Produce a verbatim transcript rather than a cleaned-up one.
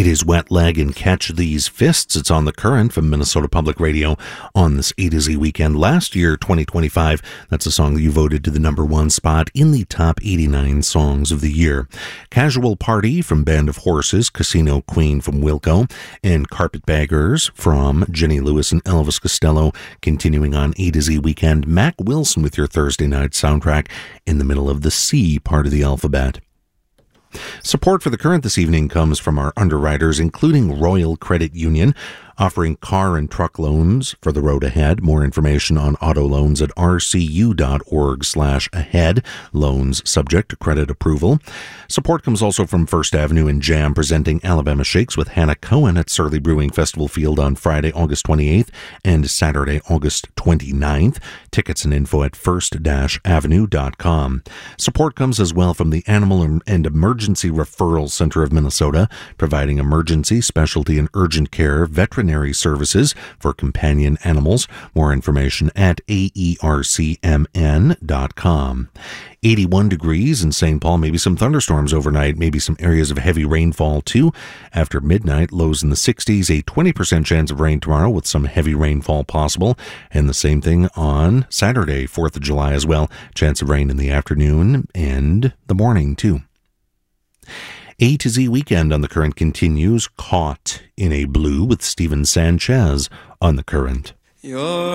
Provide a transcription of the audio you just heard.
It is Wet Leg and Catch These Fists. It's on The Current from Minnesota Public Radio on this A to Z weekend. Last year, twenty twenty-five, that's a song that you voted to the number one spot in the top eighty-nine songs of the year. Casual Party from Band of Horses, Casino Queen from Wilco, and Carpetbaggers from Jenny Lewis and Elvis Costello. Continuing on A to Z weekend, Mac Wilson with your Thursday night soundtrack in the middle of the C part of the alphabet. Support for The Current this evening comes from our underwriters, including Royal Credit Union, offering car and truck loans for the road ahead. More information on auto loans at rcu.org slash ahead. Loans subject to credit approval. Support comes also from First Avenue and Jam, presenting Alabama Shakes with Hannah Cohen at Surly Brewing Festival Field on Friday, August twenty-eighth and Saturday, August twenty-ninth. Tickets and info at first avenue dot com. Support comes as well from the Animal and Emergency Referral Center of Minnesota, providing emergency, specialty, and urgent care veterinary services for companion animals. More information at A E R C M N dot com. eighty-one degrees in Saint Paul, maybe some thunderstorms overnight, maybe some areas of heavy rainfall too. After midnight, lows in the sixties, a twenty percent chance of rain tomorrow with some heavy rainfall possible. And the same thing on Saturday, fourth of July as well. Chance of rain in the afternoon and the morning too. A to Z weekend on The Current continues. Caught in a Blue with Steven Sanchez on The Current. You're